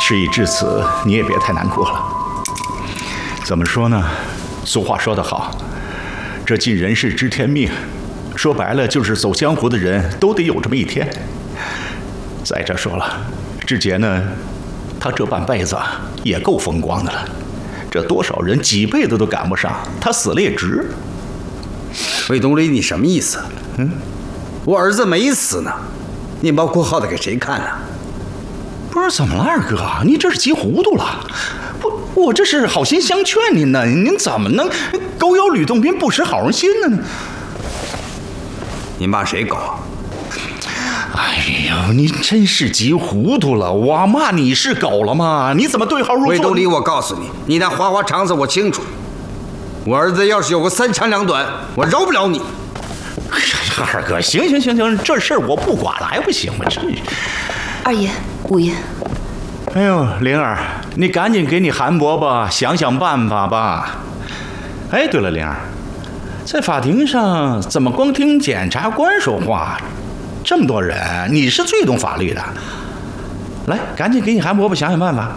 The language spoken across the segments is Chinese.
事已至此，你也别太难过了。怎么说呢？俗话说得好，这尽人事知天命。说白了，就是走江湖的人都得有这么一天。再者说了，志杰呢，他这半辈子也够风光的了，这多少人几辈子都赶不上，他死了也值。 魏东篱，你什么意思？我儿子没死呢，你把括号的给谁看呢？ 不是怎么了，二哥？你这是急糊涂了。我这是好心相劝您呢，您怎么能狗咬吕洞宾，不识好人心呢？ 你骂谁狗啊？ 哎呀，你真是急糊涂了！我骂你是狗了吗？你怎么对号入座？ 魏东篱，我告诉你，你那花花肠子我清楚。我儿子要是有个3长2短，我饶不了你。 二哥，行，这事儿我不管了，还不行吗？这二爷、五爷， 哎呦，灵儿，你赶紧给你韩伯伯想想办法吧。哎，对了，灵儿，在法庭上怎么光听检察官说话？这么多人，你是最懂法律的。来，赶紧给你韩伯伯想想办法。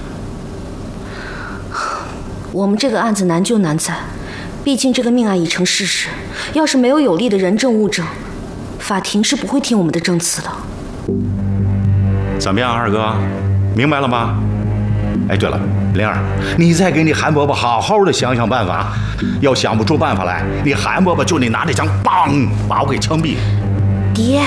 我们这个案子难就难在，毕竟这个命案已成事实，要是没有有力的人证物证，法庭是不会听我们的证词的。 怎么样，二哥，明白了吗？哎，对了，灵儿，你再给你韩伯伯好好的想想办法。要想不出办法来，你韩伯伯就得拿着枪，梆，把我给枪毙。 爹，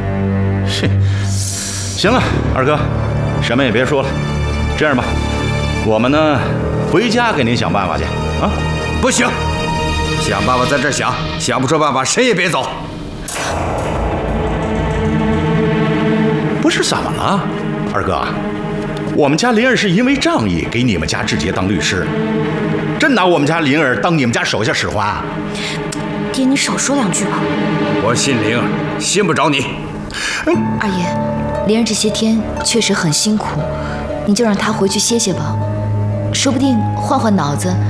行了，二哥，什么也别说了。这样吧，我们呢回家给您想办法去啊。 不行，想办法在这儿想，想不出办法谁也别走。 不是怎么了，二哥？我们家灵儿是因为仗义给你们家志杰当律师，真拿我们家灵儿当你们家手下使唤？ 爹，你少说2句吧。 我信灵儿，信不着你。 二爷，灵儿这些天确实很辛苦，你就让她回去歇歇吧，说不定换换脑子，